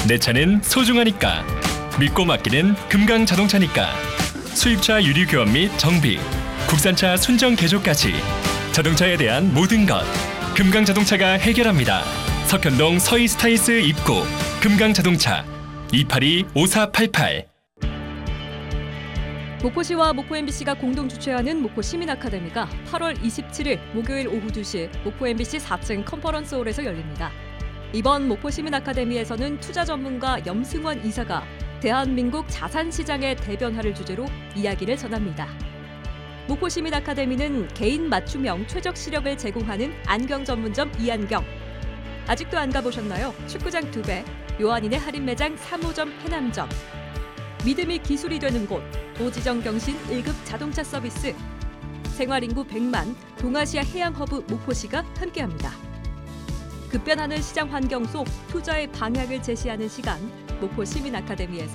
내 차는 소중하니까. 믿고 맡기는 금강자동차니까. 수입차 유리 교환 및 정비, 국산차 순정 개조까지 자동차에 대한 모든 것 금강자동차가 해결합니다. 석현동 서이스타이스 입구 금강자동차 282-5488. 목포시와 목포 MBC가 공동 주최하는 목포 시민 아카데미가 8월 27일 목요일 오후 2시 목포 MBC 4층 컨퍼런스홀에서 열립니다. 이번 목포 시민 아카데미에서는 투자 전문가 염승원 이사가 대한민국 자산시장의 대변화를 주제로 이야기를 전합니다. 목포 시민 아카데미는 개인 맞춤형 최적 시력을 제공하는 안경 전문점 이안경. 아직도 안 가보셨나요? 축구장 2배, 요한인의 할인 매장 3호점 해남점. 믿음이 기술이 되는 곳, 도지정 경신 1급 자동차 서비스. 생활인구 100만, 동아시아 해양허브 목포시가 함께합니다. 급변하는 시장 환경 속 투자의 방향을 제시하는 시간, 목포 시민 아카데미에서